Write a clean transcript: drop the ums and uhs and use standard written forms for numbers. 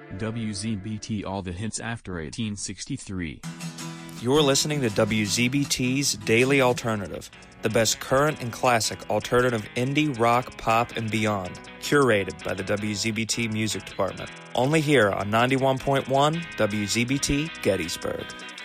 WZBT, all the hits after 1863. You're listening to WZBT's Daily Alternative, the best current and classic alternative indie, rock, pop, and beyond, curated by the WZBT Music Department. Only here on 91.1 WZBT Gettysburg.